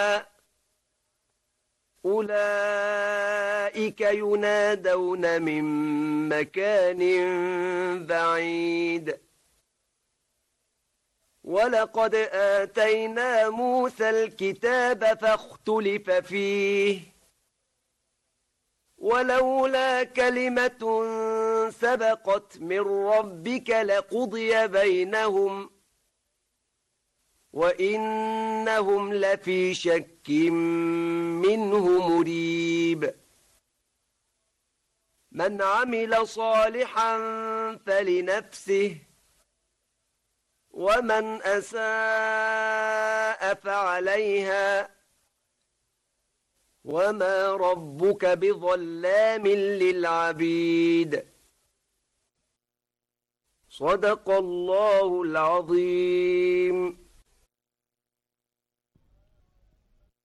أولئك ينادون من مكان بعيد ولقد آتينا موسى الكتاب فاختلف فيه ولولا كلمة سبقت من ربك لقضي بينهم وإنهم لفي شك منه مريب من عمل صالحا فلنفسه ومن أساء فعليها وما ربك بظلام للعبيد صدق الله العظيم.